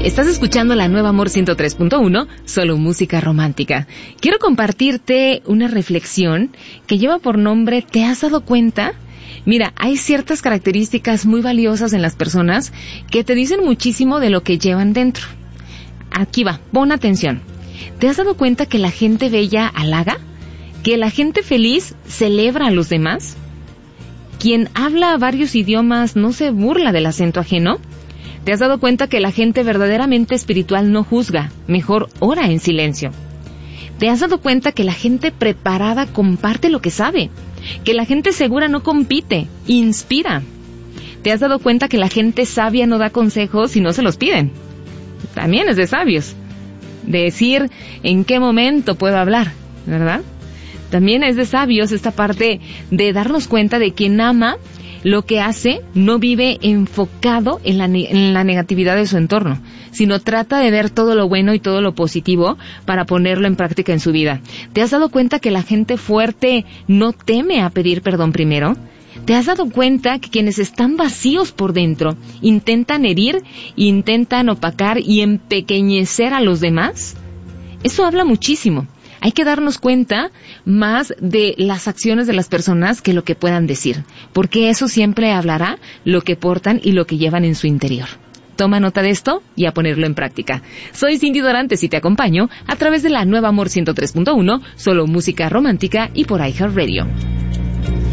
Estás escuchando la Nueva Amor 103.1, solo música romántica. Quiero compartirte una reflexión que lleva por nombre ¿te has dado cuenta? Mira, hay ciertas características muy valiosas en las personas que te dicen muchísimo de lo que llevan dentro. Aquí va, pon atención. ¿Te has dado cuenta que la gente bella halaga? ¿Que la gente feliz celebra a los demás? ¿Quien habla varios idiomas no se burla del acento ajeno? ¿Te has dado cuenta que la gente verdaderamente espiritual no juzga, mejor ora en silencio? ¿Te has dado cuenta que la gente preparada comparte lo que sabe? Que la gente segura no compite, inspira. ¿Te has dado cuenta que la gente sabia no da consejos y no se los piden? También es de sabios. Decir en qué momento puedo hablar, ¿verdad? También es de sabios esta parte de darnos cuenta de quien ama lo que hace, no vive enfocado en la negatividad de su entorno, sino trata de ver todo lo bueno y todo lo positivo para ponerlo en práctica en su vida. ¿Te has dado cuenta que la gente fuerte no teme a pedir perdón primero? ¿Te has dado cuenta que quienes están vacíos por dentro intentan herir, intentan opacar y empequeñecer a los demás? Eso habla muchísimo. Hay que darnos cuenta más de las acciones de las personas que lo que puedan decir, porque eso siempre hablará lo que portan y lo que llevan en su interior. Toma nota de esto y a ponerlo en práctica. Soy Cindy Dorantes y te acompaño a través de la Nueva Amor 103.1, solo música romántica y por iHeartRadio.